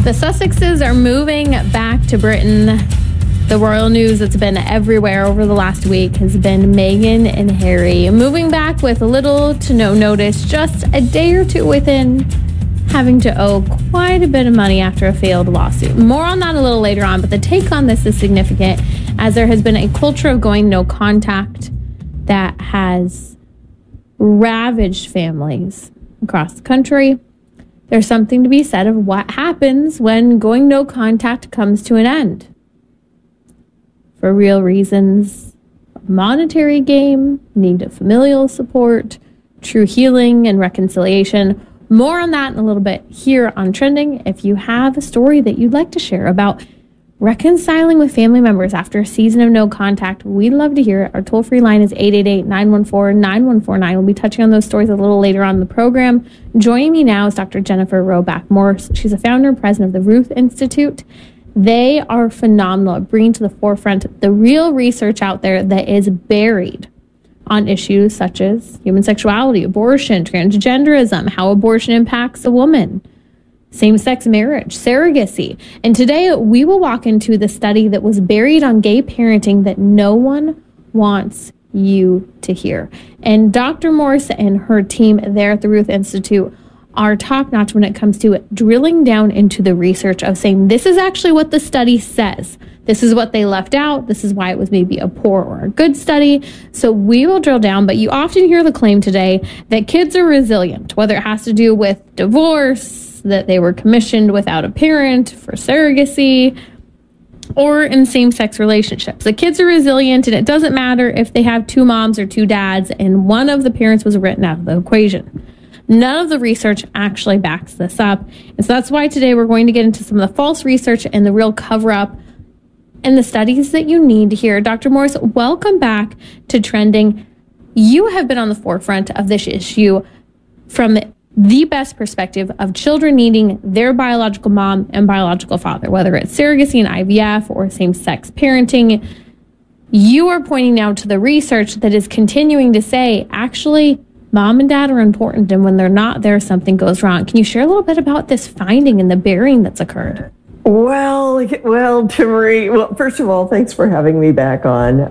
The Sussexes are moving back to Britain. The royal news that's been everywhere over the last week has been Meghan and Harry moving back with little to no notice, just a day or two within having to owe quite a bit of money after a failed lawsuit. More on that a little later on, but the take on this is significant as there has been a culture of going no contact that has ravaged families across the country. There's something to be said of what happens when going no contact comes to an end. For real reasons, monetary gain, need of familial support, true healing and reconciliation. More on that in a little bit here on Trending. If you have a story that you'd like to share about reconciling with family members after a season of no contact, we'd love to hear it. Our toll-free line is 888-914-9149. We'll be touching on those stories a little later on in the program. Joining me now is Dr. Jennifer Roback Morse. She's a founder and president of the Ruth Institute. They are phenomenal at bringing to the forefront the real research out there that is buried on issues such as human sexuality, abortion, transgenderism, how abortion impacts a woman, same-sex marriage, surrogacy. And today we will walk into the study that was buried on gay parenting that no one wants you to hear. And Dr. Morse and her team there at the Ruth Institute are top-notch when it comes to drilling down into the research of saying, this is actually what the study says. This is what they left out. This is why it was maybe a poor or a good study. So we will drill down, but you often hear the claim today that kids are resilient, whether it has to do with divorce, that they were commissioned without a parent for surrogacy, or in same-sex relationships. The kids are resilient, and it doesn't matter if they have two moms or two dads, and one of the parents was written out of the equation. None of the research actually backs this up. And so that's why today we're going to get into some of the false research and the real cover-up and the studies that you need to hear. Dr. Morse, welcome back to Trending. You have been on the forefront of this issue from the best perspective of children needing their biological mom and biological father, whether it's surrogacy and IVF or same-sex parenting. You are pointing now to the research that is continuing to say, actually, mom and dad are important, and when they're not there, something goes wrong. Can you share a little bit about this finding and the burying that's occurred? Well, Timmerie, first of all, thanks for having me back on.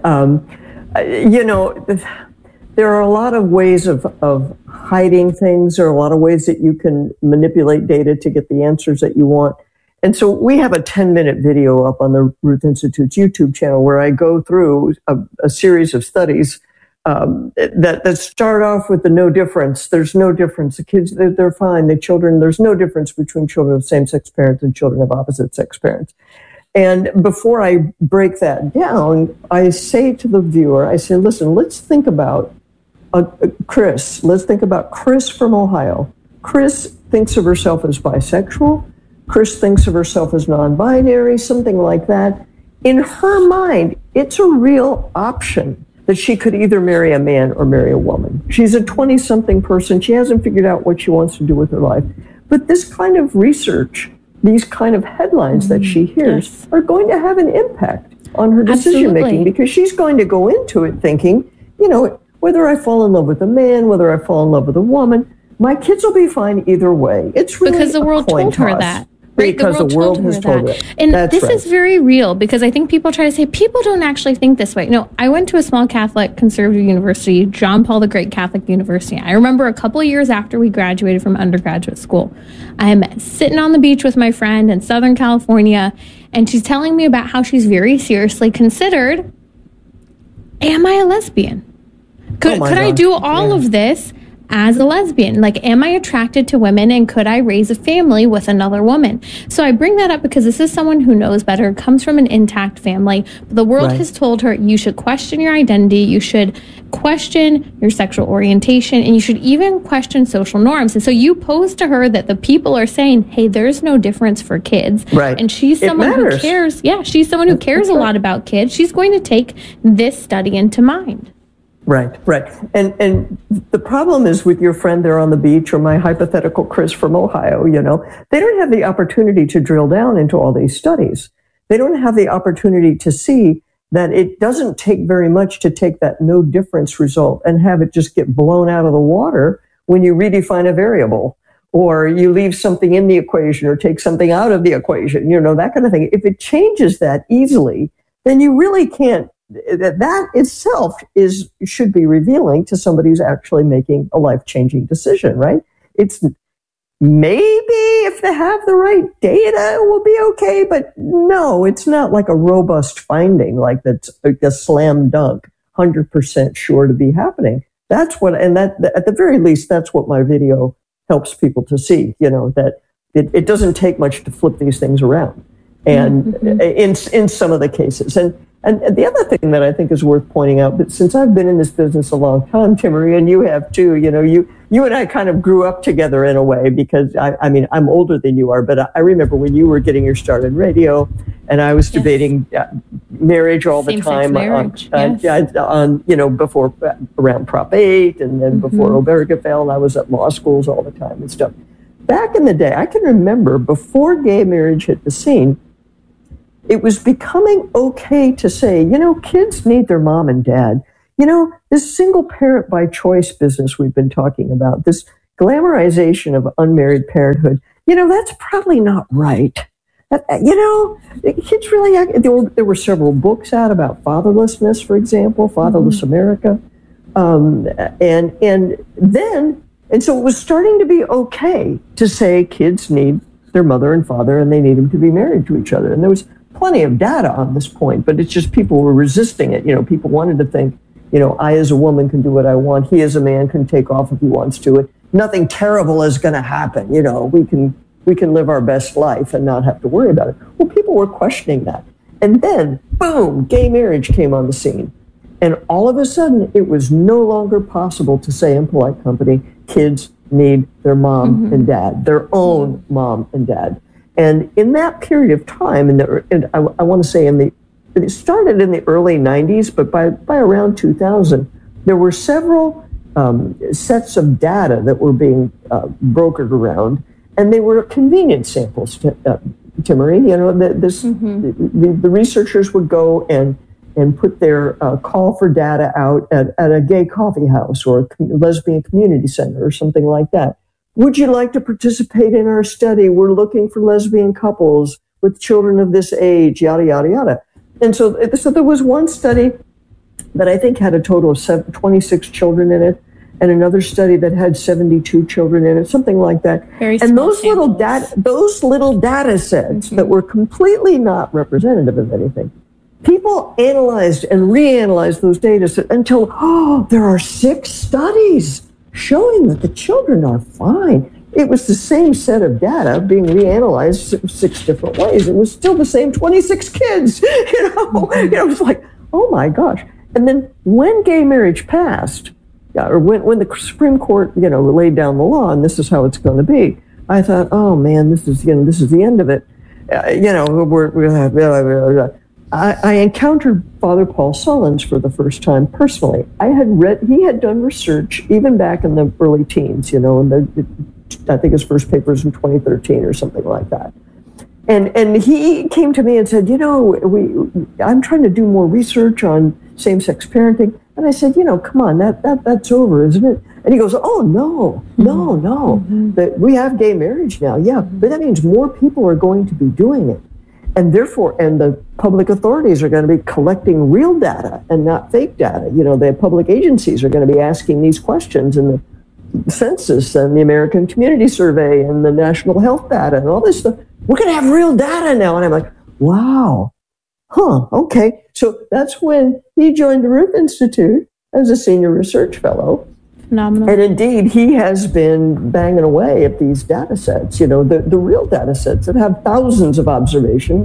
There are a lot of ways of hiding things. There are a lot of ways that you can manipulate data to get the answers that you want. And so we have a 10-minute video up on the Ruth Institute's YouTube channel where I go through a series of studies that start off with the no difference. There's no difference. The kids, they're fine. The children, there's no difference between children of same-sex parents and children of opposite-sex parents. And before I break that down, I say to the viewer, I say, listen, let's think about Chris. Let's think about Chris from Ohio. Chris thinks of herself as bisexual. Chris thinks of herself as non-binary, something like that. In her mind, it's a real option that she could either marry a man or marry a woman. She's a 20-something person. She hasn't figured out what she wants to do with her life. But this kind of research, these kind of headlines that she hears are going to have an impact on her decision-making because she's going to go into it thinking, whether I fall in love with a man, whether I fall in love with a woman, my kids will be fine either way. It's really because the world told her that. Right? Because the world has told her. And this is very real because I think people try to say people don't actually think this way. No, I went to a small Catholic conservative university, John Paul the Great Catholic University. I remember a couple of years after we graduated from undergraduate school, I'm sitting on the beach with my friend in Southern California, and she's telling me about how she's very seriously considered, am I a lesbian? Could I do all of this as a lesbian? Like, am I attracted to women, and could I raise a family with another woman? So I bring that up because this is someone who knows better, comes from an intact family. But the world has told her you should question your identity, you should question your sexual orientation, and you should even question social norms. And so you pose to her that the people are saying, hey, there's no difference for kids. Right. And she's someone who cares. Yeah, she's someone who cares a lot about kids. She's going to take this study into mind. Right. And the problem is with your friend there on the beach or my hypothetical Chris from Ohio, they don't have the opportunity to drill down into all these studies. They don't have the opportunity to see that it doesn't take very much to take that no difference result and have it just get blown out of the water when you redefine a variable. or you leave something in the equation or take something out of the equation, that kind of thing. If it changes that easily, then you really can't. That itself should be revealing to somebody who's actually making a life-changing decision, right? It's maybe if they have the right data, it will be okay, but no, it's not like a robust finding, like that's a slam dunk, 100% sure to be happening. That's what, and that at the very least, that's what my video helps people to see, that it doesn't take much to flip these things around. And in some of the cases. And the other thing that I think is worth pointing out, but since I've been in this business a long time, Timmerie, and you have too, you and I kind of grew up together in a way, because I'm older than you are, but I remember when you were getting your start in radio, and I was debating marriage all the time before around Prop 8 and then before Obergefell, I was at law schools all the time and stuff. Back in the day, I can remember before gay marriage hit the scene, it was becoming okay to say, kids need their mom and dad. This single parent by choice business we've been talking about, this glamorization of unmarried parenthood, that's probably not right. Kids really, there were several books out about fatherlessness, for example, Fatherless America. And so it was starting to be okay to say kids need their mother and father and they need them to be married to each other. And there was plenty of data on this point, but it's just people were resisting it. People wanted to think, I as a woman can do what I want. He as a man can take off if he wants to. Nothing terrible is going to happen. We can live our best life and not have to worry about it. Well, people were questioning that. And then, boom, gay marriage came on the scene. And all of a sudden, it was no longer possible to say in polite company, kids need their mom and dad, their own mom and dad. And in that period of time, and I want to say it started in the early 90s, but by around 2000, there were several sets of data that were being brokered around, and they were convenience samples, Timmerie. The researchers would go and put their call for data out at a gay coffee house or a lesbian community center or something like that. Would you like to participate in our study? We're looking for lesbian couples with children of this age, yada, yada, yada. And so there was one study that I think had a total of 26 children in it, and another study that had 72 children in it, something like that. And those little data sets that were completely not representative of anything, people analyzed and reanalyzed those data sets until, there are 6 studies showing that the children are fine. It was the same set of data being reanalyzed 6 different ways. It was still the same 26 kids. It was like, oh my gosh. And then when gay marriage passed, or when the Supreme Court, laid down the law, and this is how it's going to be, I thought, oh man, this is the end of it. I encountered Father Paul Sullins for the first time personally. He had done research even back in the early teens, I think his first paper was in 2013 or something like that. And he came to me and said, I'm trying to do more research on same-sex parenting. And I said, come on, that's over, isn't it? And he goes, oh, no. That we have gay marriage now. Yeah, but that means more people are going to be doing it. And therefore, the public authorities are going to be collecting real data and not fake data. The public agencies are going to be asking these questions in the census and the American Community Survey and the national health data and all this stuff. We're going to have real data now. And I'm like, wow. Okay. So that's when he joined the Ruth Institute as a senior research fellow. Phenomenal. And indeed, he has been banging away at these data sets, the real data sets that have thousands of observations,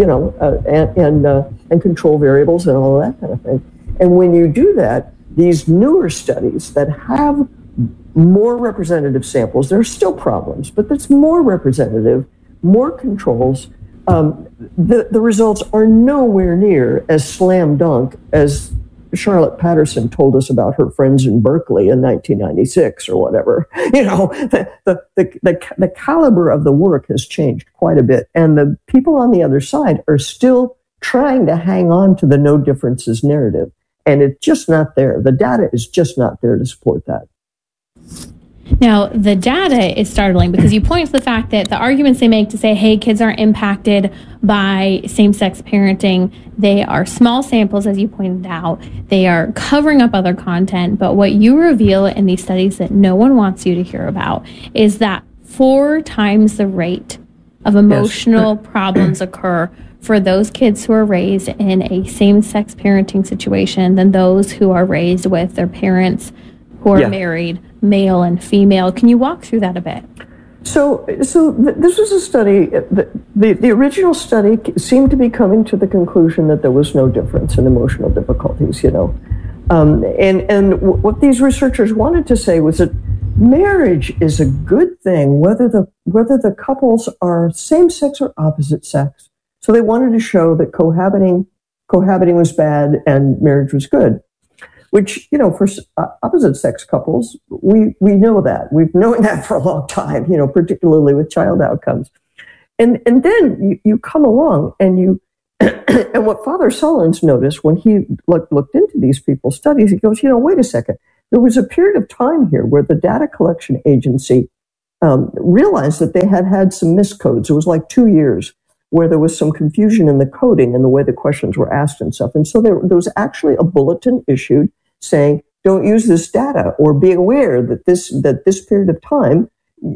and control variables and all of that kind of thing. And when you do that, these newer studies that have more representative samples, there are still problems, but that's more representative, more controls. The results are nowhere near as slam dunk as Charlotte Patterson told us about her friends in Berkeley in 1996 or whatever. The caliber of the work has changed quite a bit, and the people on the other side are still trying to hang on to the no differences narrative, and it's just not there. The data is just not there to support that. Now, the data is startling because you point to the fact that the arguments they make to say, hey, kids aren't impacted by same-sex parenting, they are small samples, as you pointed out. They are covering up other content. But what you reveal in these studies that no one wants you to hear about is that 4 times the rate of emotional problems occur for those kids who are raised in a same-sex parenting situation than those who are raised with their parents who are married, male and female. Can you walk through that a bit? So this was a study. The original study seemed to be coming to the conclusion that there was no difference in emotional difficulties. And what these researchers wanted to say was that marriage is a good thing, whether the couples are same sex or opposite sex. So they wanted to show that cohabiting was bad and marriage was good. Which, for opposite sex couples, we know that. We've known that for a long time, particularly with child outcomes. And then you come along and and what Father Sullins noticed when he looked into these people's studies, he goes, wait a second. There was a period of time here where the data collection agency realized that they had some miscodes. It was like 2 years where there was some confusion in the coding and the way the questions were asked and stuff. And so there was actually a bulletin issued saying, don't use this data, or be aware that this period of time,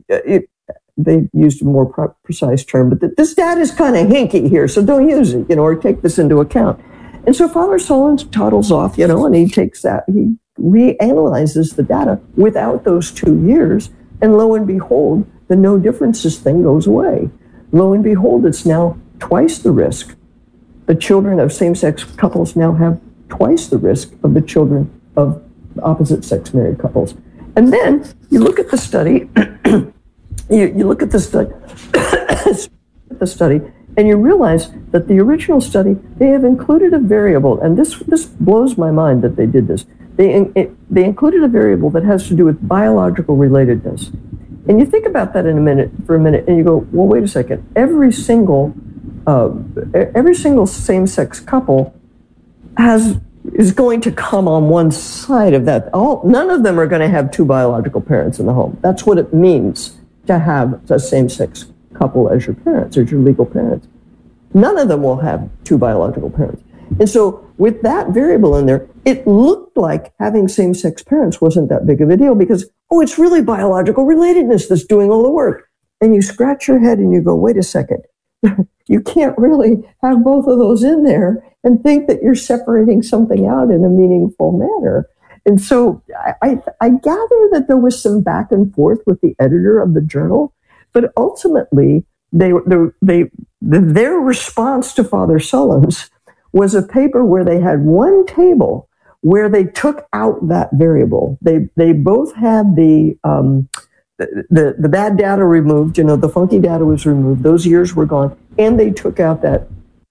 they used a more precise term, but that this data is kind of hinky here, so don't use it, or take this into account. And so Father Sullins toddles off, and he takes that, he reanalyzes the data without those 2 years, and lo and behold, the no differences thing goes away. Lo and behold, it's now twice the risk. The children of same-sex couples now have twice the risk of the children of opposite-sex married couples. And then you look at the study, you look at the study, and you realize that the original study, they have included a variable, and this blows my mind that they did this. They included a variable that has to do with biological relatedness. And you think about that for a minute, and you go, well, wait a second. Every single same-sex couple is going to come on one side of that. None of them are going to have 2 biological parents in the home. That's what it means to have a same-sex couple as your parents, as your legal parents. None of them will have 2 biological parents. And so with that variable in there, it looked like having same-sex parents wasn't that big of a deal because, it's really biological relatedness that's doing all the work. And you scratch your head and you go, wait a second. You can't really have both of those in there and think that you're separating something out in a meaningful manner. And so I gather that there was some back and forth with the editor of the journal, but ultimately their response to Father Sullins was a paper where they had one table where they took out that variable. They both had the bad data removed, the funky data was removed. Those years were gone, and they took out that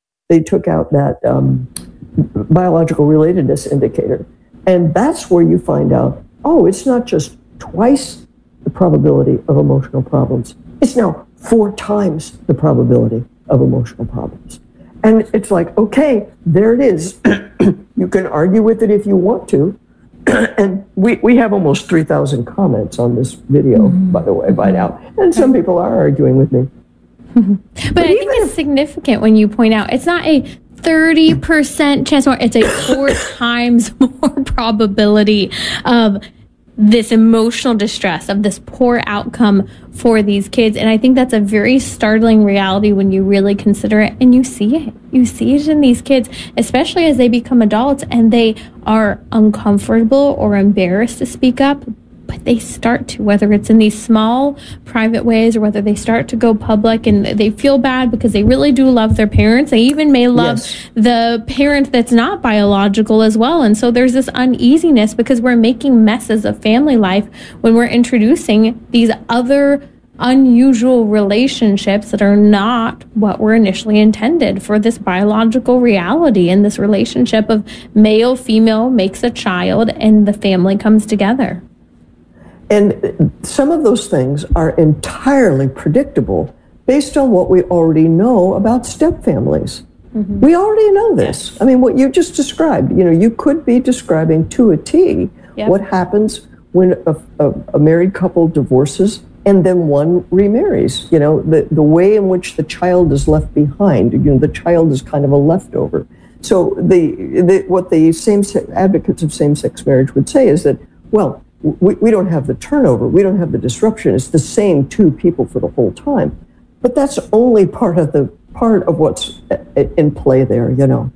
biological relatedness indicator. And that's where you find out, it's not just twice the probability of emotional problems. It's now 4 times the probability of emotional problems. And it's like, okay, there it is. You can argue with it if you want to. And we have almost 3,000 comments on this video, by the way, by now. And some people are arguing with me. But I think it's significant when you point out it's not a 30% chance more, it's a 4 times more probability of this emotional distress, of this poor outcome for these kids. And I think that's a very startling reality when you really consider it, and you see it. You see it in these kids, especially as they become adults and they are uncomfortable or embarrassed to speak up, but they start to, whether it's in these small private ways or whether they start to go public and they feel bad because they really do love their parents. They even may love the parent that's not biological as well. And so there's this uneasiness because we're making messes of family life when we're introducing these other unusual relationships that are not what were initially intended for this biological reality and this relationship of male, female makes a child and the family comes together. And some of those things are entirely predictable based on what we already know about step families. We already know this. I mean, what you just described, you could be describing to a T what happens when a married couple divorces and then one remarries. The way in which the child is left behind, the child is kind of a leftover. So what the advocates of same-sex marriage would say is that, well, we don't have the turnover, we don't have the disruption. It's the same two people for the whole time. But that's only part of what's in play there, the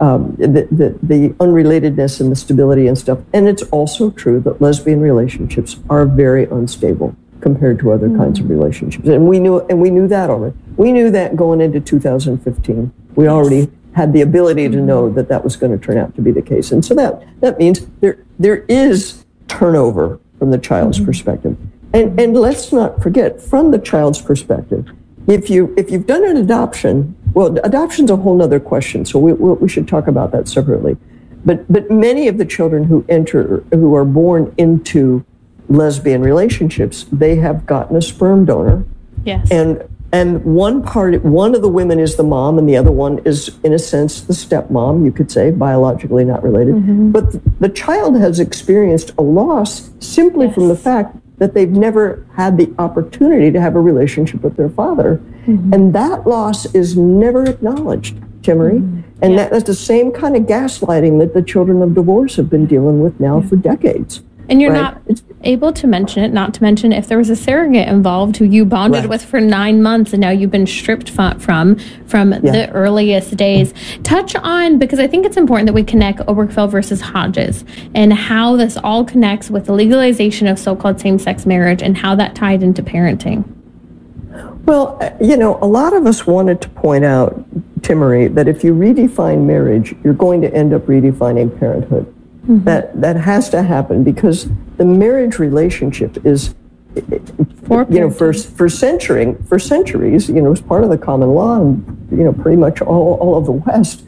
unrelatedness and the stability and stuff. And it's also true that lesbian relationships are very unstable compared to other kinds of relationships. And we knew that already. We knew that going into 2015. We already had the ability to know that was going to turn out to be the case. And so that means there is turnover from the child's perspective. And let's not forget, from the child's perspective, if you've done an adoption, well, adoption's a whole nother question, so we should talk about that separately. But many of the children who are born into lesbian relationships, they have gotten a sperm donor. Yes. And one of the women is the mom, and the other one is, in a sense, the stepmom, you could say, biologically not related. But the child has experienced a loss simply from the fact that they've never had the opportunity to have a relationship with their father. And that loss is never acknowledged, Timmerie. And that's the same kind of gaslighting that the children of divorce have been dealing with now for decades. And you're not able to mention it, not to mention if there was a surrogate involved who you bonded with for 9 months and now you've been stripped from the earliest days. Touch on, because I think it's important that we connect Obergefell versus Hodges and how this all connects with the legalization of so-called same-sex marriage and how that tied into parenting. Well, a lot of us wanted to point out, Timmerie, that if you redefine marriage, you're going to end up redefining parenthood. That has to happen because the marriage relationship is, for centuries, was part of the common law and, pretty much all of the West.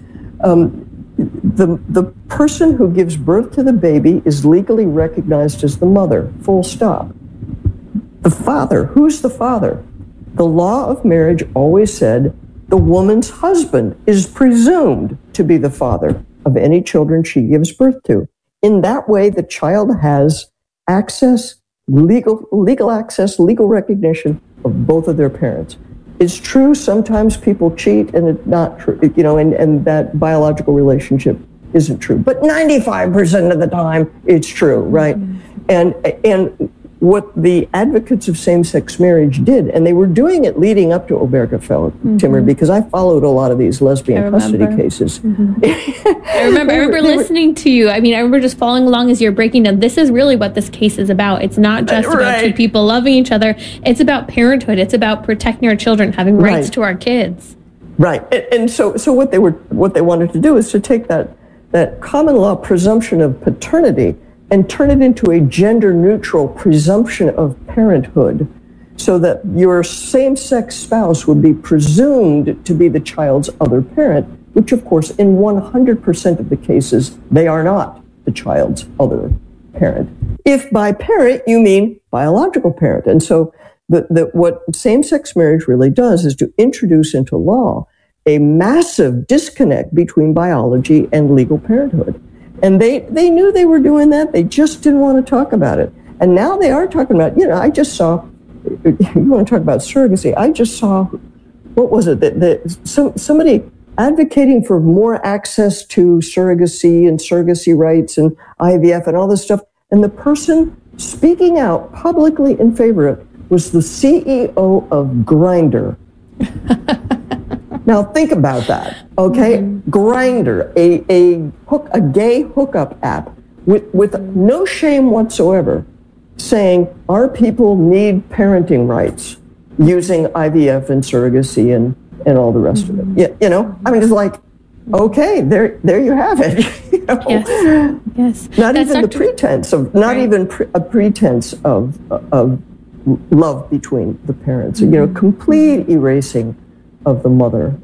The person who gives birth to the baby is legally recognized as the mother, full stop. The father, who's the father? The law of marriage always said the woman's husband is presumed to be the father of any children she gives birth to. In that way, the child has access, legal access, legal recognition of both of their parents. It's true sometimes people cheat and it's not true, and that biological relationship isn't true. But 95% of the time, it's true, right? And what the advocates of same-sex marriage did, and they were doing it leading up to Obergefell, Timmerie, because I followed a lot of these lesbian custody cases. I remember listening to you. I remember just following along as you're breaking down. This is really what this case is about. It's not just about two people loving each other. It's about parenthood. It's about protecting our children, having rights to our kids. Right. And so what they wanted to do is to take that common law presumption of paternity and turn it into a gender-neutral presumption of parenthood so that your same-sex spouse would be presumed to be the child's other parent, which, of course, in 100% of the cases, they are not the child's other parent. If by parent, you mean biological parent. And so what same-sex marriage really does is to introduce into law a massive disconnect between biology and legal parenthood. And they knew they were doing that. They just didn't want to talk about it. And now they are talking about, I just saw, you want to talk about surrogacy, I just saw, what was it, somebody advocating for more access to surrogacy rights and IVF and all this stuff. And the person speaking out publicly in favor of it was the CEO of Grindr. Now think about that, okay? Grindr, a gay hookup app with no shame whatsoever, saying our people need parenting rights using IVF and surrogacy and all the rest of it. It's like, okay, there you have it. Yes. Not even the pretense of, a pretense of love between the parents. Complete erasing of the mother.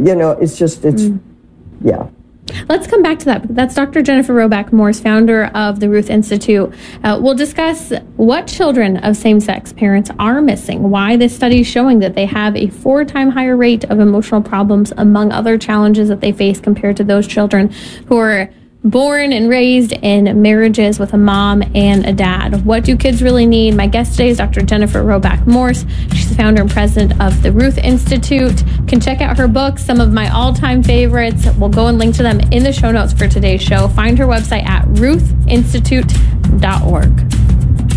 Let's come back to that. That's Dr. Jennifer Roback Morse, founder of the Ruth Institute. We'll discuss what children of same-sex parents are missing, why this study is showing that they have a 4-time higher rate of emotional problems, among other challenges that they face compared to those children who are born and raised in marriages with a mom and a dad. What do kids really need? My guest today is Dr. Jennifer Roback Morse. She's the founder and president of the Ruth Institute. You can check out her books, some of my all-time favorites. We'll go and link to them in the show notes for today's show. Find her website at ruthinstitute.org.